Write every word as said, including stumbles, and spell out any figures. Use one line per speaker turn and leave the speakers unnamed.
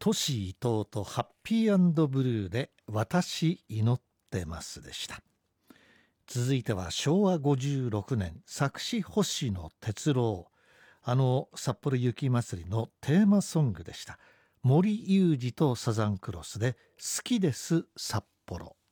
トシ伊藤とハッピー&ブルーで私祈ってますでした。続いてはしょうわごじゅうろくねん作詞星野哲郎、あの札幌雪まつりのテーマソングでした。森裕二とサザンクロスで好きです札幌。